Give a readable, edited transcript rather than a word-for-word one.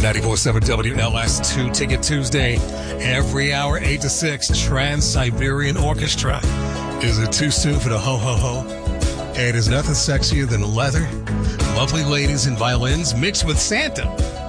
94.7 WLS2 Ticket Tuesday. Every hour, 8 to 6, Trans-Siberian Orchestra. Is it too soon for the ho-ho-ho? It is nothing sexier than leather, lovely ladies and violins mixed with Santa.